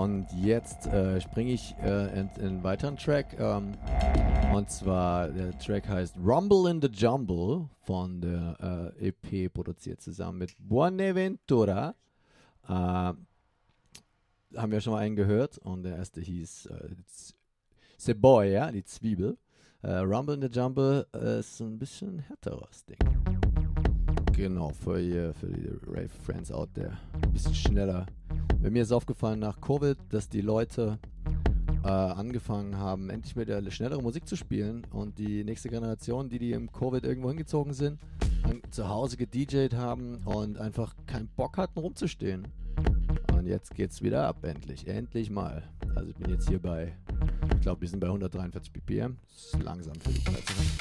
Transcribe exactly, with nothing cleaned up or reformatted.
Und jetzt äh, springe ich äh, in, in einen weiteren Track. Ähm, und zwar, der Track heißt Rumble in the Jumble von der äh, E P, produziert zusammen mit Buonaventura. Äh, haben wir schon mal einen gehört. Und der erste hieß äh, Cebolla, die Zwiebel. Äh, Rumble in the Jumble äh, ist so ein bisschen härteres Ding. Genau, für, ihr, für die Rave Friends out there. Ein bisschen schneller. Bei mir ist aufgefallen nach Covid, dass die Leute äh, angefangen haben, endlich mit der schnelleren Musik zu spielen. Und die nächste Generation, die, die im Covid irgendwo hingezogen sind, zu Hause gedjed haben und einfach keinen Bock hatten, rumzustehen. Und jetzt geht's wieder ab, endlich. Endlich mal. Also ich bin jetzt hier bei, ich glaube, wir sind bei hundertdreiundvierzig B P M. Das ist langsam für die Zeit.